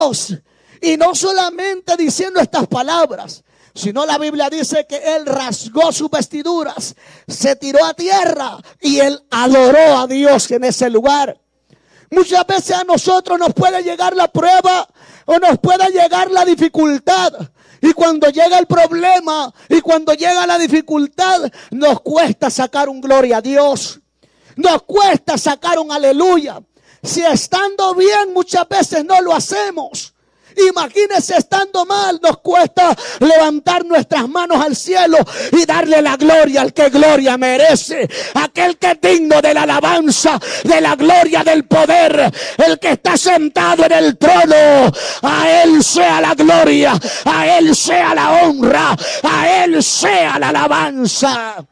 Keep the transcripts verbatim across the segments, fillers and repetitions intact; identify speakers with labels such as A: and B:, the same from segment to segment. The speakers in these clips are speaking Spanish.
A: Y no solamente diciendo estas palabras, sino la Biblia dice que él rasgó sus vestiduras, se tiró a tierra y él adoró a Dios en ese lugar. Muchas veces a nosotros nos puede llegar la prueba o nos puede llegar la dificultad. Y cuando llega el problema y cuando llega la dificultad, nos cuesta sacar un gloria a Dios. Nos cuesta sacar un aleluya. Si estando bien muchas veces no lo hacemos. Imagínense estando mal, nos cuesta levantar nuestras manos al cielo y darle la gloria al que gloria merece, aquel que es digno de la alabanza, de la gloria, del poder, el que está sentado en el trono. A él sea la gloria, a él sea la honra, a él sea la alabanza.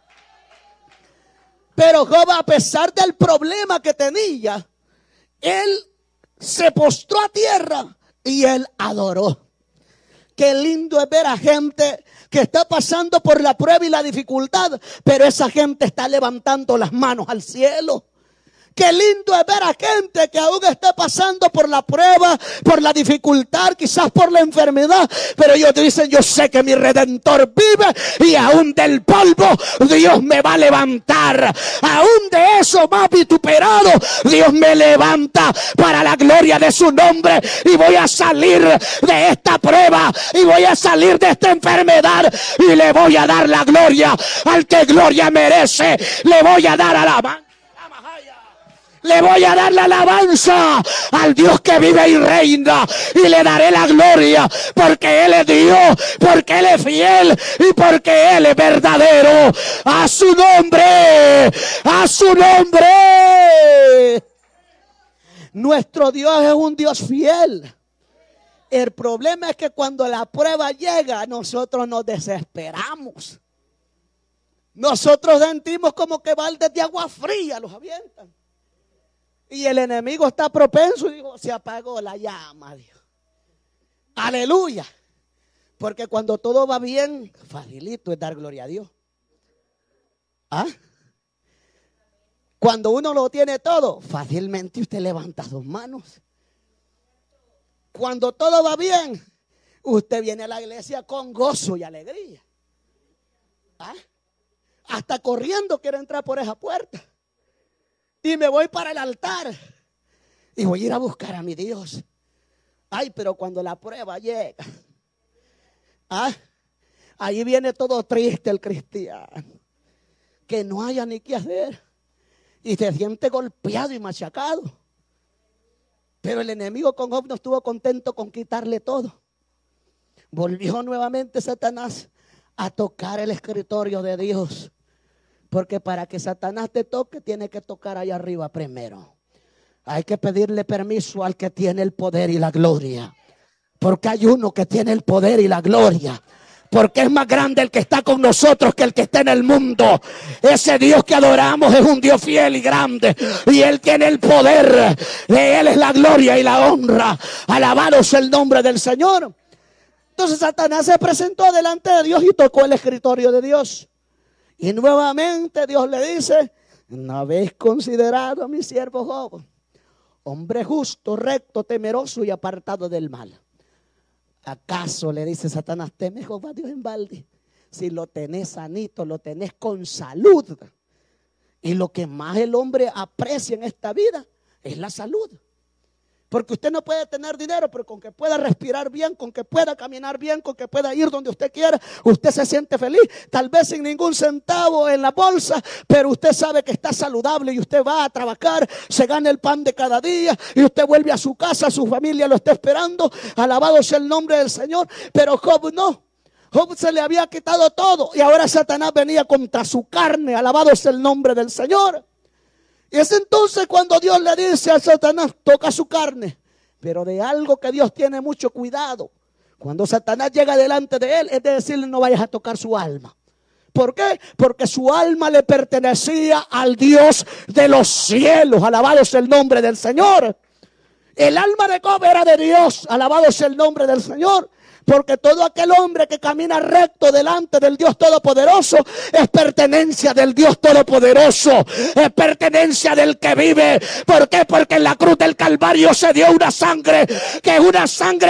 A: Pero Job, a pesar del problema que tenía, él se postró a tierra y él adoró. Qué lindo es ver a gente que está pasando por la prueba y la dificultad, pero esa gente está levantando las manos al cielo. Qué lindo es ver a gente que aún está pasando por la prueba, por la dificultad, quizás por la enfermedad, pero ellos dicen: yo sé que mi Redentor vive y aún del polvo Dios me va a levantar. Aún de eso más vituperado Dios me levanta para la gloria de su nombre, y voy a salir de esta prueba y voy a salir de esta enfermedad y le voy a dar la gloria al que gloria merece. Le voy a dar alabanza. Le voy a dar la alabanza al Dios que vive y reina, y le daré la gloria porque Él es Dios, porque Él es fiel y porque Él es verdadero. A su nombre, a su nombre. Nuestro Dios es un Dios fiel. El problema es que cuando la prueba llega, nosotros nos desesperamos. Nosotros sentimos como que baldes de agua fría los avientan. Y el enemigo está propenso y digo: se apagó la llama, Dios. Aleluya. Porque cuando todo va bien, facilito es dar gloria a Dios. ¿Ah? Cuando uno lo tiene todo, fácilmente usted levanta sus manos. Cuando todo va bien, usted viene a la iglesia con gozo y alegría. ¿Ah? Hasta corriendo quiere entrar por esa puerta. Y me voy para el altar y voy a ir a buscar a mi Dios. Ay, pero cuando la prueba llega, ¿ah? Ahí viene todo triste el cristiano, que no haya ni qué hacer y se siente golpeado y machacado. Pero el enemigo con Job no estuvo contento con quitarle todo. Volvió nuevamente Satanás a tocar el escritorio de Dios. Porque para que Satanás te toque, tiene que tocar allá arriba primero. Hay que pedirle permiso al que tiene el poder y la gloria. Porque hay uno que tiene el poder y la gloria. Porque es más grande el que está con nosotros que el que está en el mundo. Ese Dios que adoramos es un Dios fiel y grande. Y Él tiene el poder. De Él es la gloria y la honra. Alabado sea el nombre del Señor. Entonces Satanás se presentó delante de Dios y tocó el escritorio de Dios. Y nuevamente Dios le dice: ¿no habéis considerado a mi siervo Job, hombre justo, recto, temeroso y apartado del mal? ¿Acaso, le dice Satanás, temes Job a Dios en balde? Si lo tenés sanito, lo tenés con salud. Y lo que más el hombre aprecia en esta vida es la salud. Porque usted no puede tener dinero, pero con que pueda respirar bien, con que pueda caminar bien, con que pueda ir donde usted quiera, usted se siente feliz. Tal vez sin ningún centavo en la bolsa, pero usted sabe que está saludable y usted va a trabajar, se gana el pan de cada día y usted vuelve a su casa, su familia lo está esperando. Alabado sea el nombre del Señor. Pero Job no. Job se le había quitado todo y ahora Satanás venía contra su carne. Alabado sea el nombre del Señor. Y es entonces cuando Dios le dice a Satanás: toca su carne. Pero de algo que Dios tiene mucho cuidado. Cuando Satanás llega delante de él, es de decirle: no vayas a tocar su alma. ¿Por qué? Porque su alma le pertenecía al Dios de los cielos. Alabado sea el nombre del Señor. El alma de Job era de Dios. Alabado sea el nombre del Señor. Porque todo aquel hombre que camina recto delante del Dios Todopoderoso es pertenencia del Dios Todopoderoso, es pertenencia del que vive. ¿Por qué? Porque en la cruz del Calvario se dio una sangre que es una sangre